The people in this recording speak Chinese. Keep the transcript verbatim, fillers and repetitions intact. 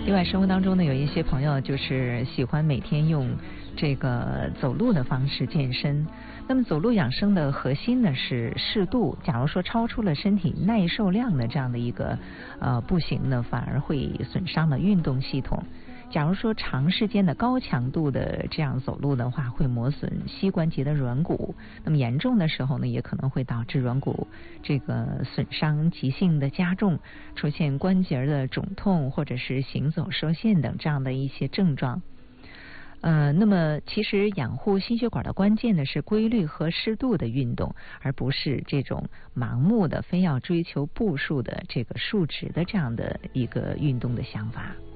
另外，生活当中呢，有一些朋友就是喜欢每天用这个走路的方式健身。那么走路养生的核心呢是适度。假如说超出了身体耐受量的这样的一个呃步行呢，反而会损伤了运动系统。假如说长时间的高强度的这样走路的话，会磨损膝关节的软骨，那么严重的时候呢，也可能会导致软骨这个损伤急性的加重，出现关节的肿痛或者是行走受限等这样的一些症状。呃，那么其实养护心血管的关键呢是规律和适度的运动，而不是这种盲目的非要追求步数的这个数值的这样的一个运动的想法。